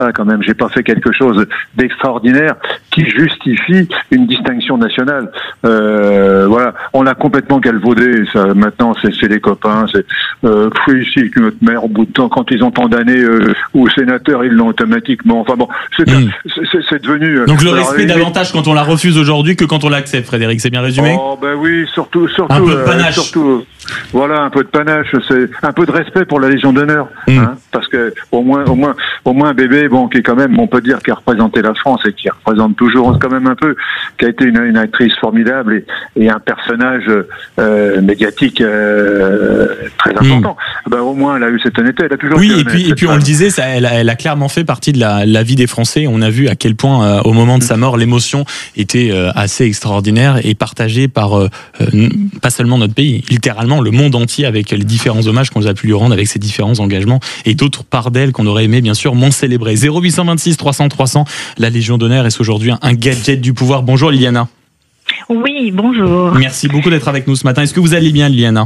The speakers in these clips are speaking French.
Ah, quand même, j'ai pas fait quelque chose d'extraordinaire qui justifie une distinction nationale. Voilà, on l'a complètement galvaudé. Ça, maintenant, c'est les copains. C'est ici que notre maire, au bout de temps, quand ils ont tant d'années au sénateur, ils l'ont automatiquement. Enfin bon, c'est devenu. Donc le respect davantage quand on la refuse aujourd'hui que quand on l'accepte, Frédéric. C'est bien résumé? Oh ben oui, surtout. Un peu de panache. Voilà, un peu de panache. C'est un peu de respect pour la Légion d'honneur, hein, parce que au moins Bébé, bon, qui est quand même, on peut dire, qui a représenté la France et qui représente toujours quand même un peu, qui a été une actrice formidable et un personnage médiatique très important. Ben, au moins, elle a eu cette honnêteté. Elle a toujours. Oui, et puis on le disait, ça, elle a clairement fait partie de la vie des Français. On a vu à quel point, au moment de sa mort, l'émotion était assez extraordinaire et partagée par pas seulement notre pays, littéralement le monde entier, avec les différents hommages qu'on a pu lui rendre, avec ses différents engagements et d'autres parts d'elle qu'on aurait aimé bien sûr moins célébrer. 0826 300 300, la Légion d'honneur est aujourd'hui un gadget du pouvoir. Bonjour Liliana. Oui, bonjour. Merci beaucoup d'être avec nous ce matin. Est-ce que vous allez bien, Liliana?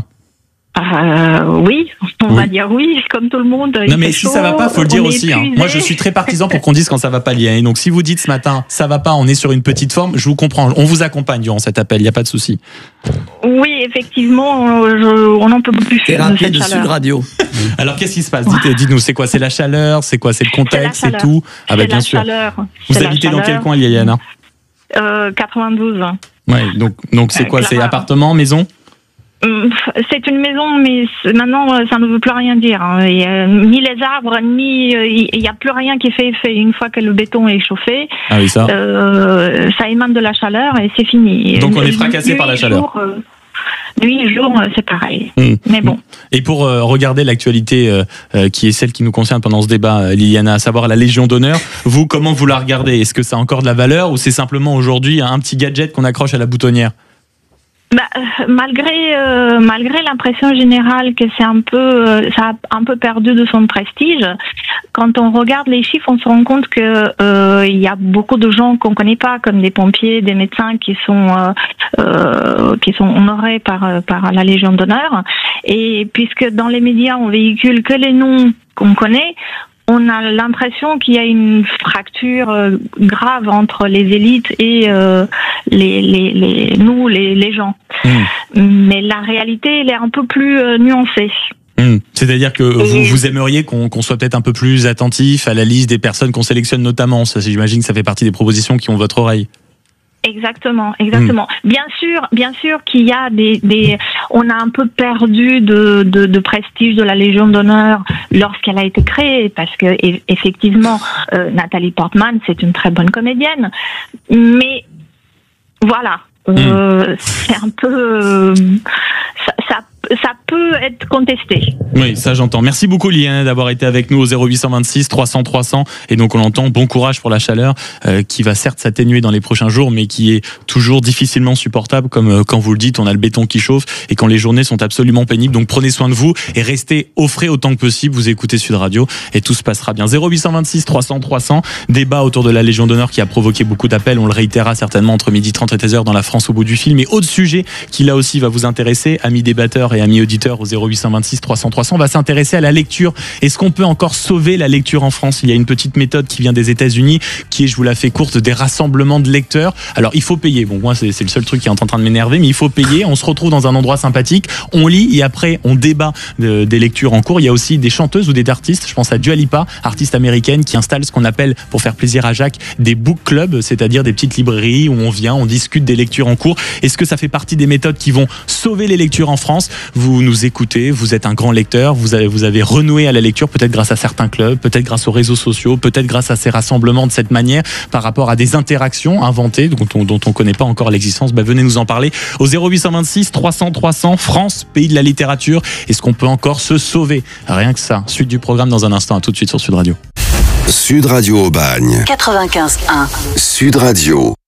Oui, on va dire oui, comme tout le monde. Non, mais si ça va pas, faut le dire aussi. Moi, je suis très partisan pour qu'on dise quand ça va pas, Liliana. Et donc, si vous dites ce matin, ça va pas, on est sur une petite forme, je vous comprends. On vous accompagne durant cet appel, il n'y a pas de souci. Oui, effectivement, on n'en peut plus. Thérapie de Sud Radio. Alors, qu'est-ce qui se passe? Dites-nous, c'est quoi? C'est la chaleur? C'est quoi? C'est le contexte? C'est tout? Ah, bah, bien sûr. Vous habitez dans quel coin, Liliana? 92. Ouais, donc c'est quoi? C'est appartement, maison? C'est une maison, mais maintenant, ça ne veut plus rien dire. Ni les arbres, ni il n'y a plus rien qui fait effet. Une fois que le béton est chauffé, ça émane de la chaleur et c'est fini. Donc on est fracassé par la chaleur. Nuit et jour, c'est pareil. Mais bon. Et pour regarder l'actualité qui est celle qui nous concerne pendant ce débat, Liliana, à savoir la Légion d'honneur, vous, comment vous la regardez? Est-ce que ça a encore de la valeur ou c'est simplement aujourd'hui un petit gadget qu'on accroche à la boutonnière? Malgré l'impression générale que ça a un peu perdu de son prestige, quand on regarde les chiffres, on se rend compte que il y a beaucoup de gens qu'on connaît pas, comme des pompiers, des médecins qui sont honorés par la Légion d'honneur. Et puisque dans les médias on véhicule que les noms qu'on connaît, on a l'impression qu'il y a une fracture grave entre les élites et les gens. Mais la réalité, elle est un peu plus nuancée. C'est-à-dire que vous aimeriez qu'on soit peut-être un peu plus attentif à la liste des personnes qu'on sélectionne notamment. Ça, j'imagine que ça fait partie des propositions qui ont votre oreille. Exactement. Bien sûr qu'il y a on a un peu perdu de prestige de la Légion d'honneur lorsqu'elle a été créée, parce que effectivement, Nathalie Portman, c'est une très bonne comédienne, mais voilà, c'est un peu ça peut être contesté. Oui, ça j'entends. Merci beaucoup Liliana d'avoir été avec nous au 0826 300 300. Et donc on l'entend, bon courage pour la chaleur qui va certes s'atténuer dans les prochains jours, mais qui est toujours difficilement supportable, comme quand vous le dites, on a le béton qui chauffe et quand les journées sont absolument pénibles. Donc prenez soin de vous et restez au frais autant que possible. Vous écoutez Sud Radio et tout se passera bien. 0826 300 300, débat autour de la Légion d'honneur qui a provoqué beaucoup d'appels. On le réitérera certainement entre 12h30 et 13h dans La France au bout du film. Et autre sujet qui là aussi va vous intéresser, amis débatteurs et amis auditeurs au 0826 300 300, on va s'intéresser à la lecture. Est-ce qu'on peut encore sauver la lecture en France? Il y a une petite méthode qui vient des États-Unis, qui est, je vous la fais courte, des rassemblements de lecteurs. Alors il faut payer. Bon, moi c'est le seul truc qui est en train de m'énerver, mais il faut payer. On se retrouve dans un endroit sympathique, on lit et après on débat des lectures en cours. Il y a aussi des chanteuses ou des artistes. Je pense à Dua Lipa, artiste américaine, qui installe ce qu'on appelle, pour faire plaisir à Jacques, des book clubs, c'est-à-dire des petites librairies où on vient, on discute des lectures en cours. Est-ce que ça fait partie des méthodes qui vont sauver les lectures en France? Vous nous écoutez, vous êtes un grand lecteur, vous avez renoué à la lecture, peut-être grâce à certains clubs, peut-être grâce aux réseaux sociaux, peut-être grâce à ces rassemblements de cette manière, par rapport à des interactions inventées dont on connaît pas encore l'existence. Venez nous en parler au 0826 300 300. France, pays de la littérature. Est-ce qu'on peut encore se sauver? Rien que ça. Suite du programme dans un instant. À tout de suite sur Sud Radio. Sud Radio Aubagne 95.1. Sud Radio.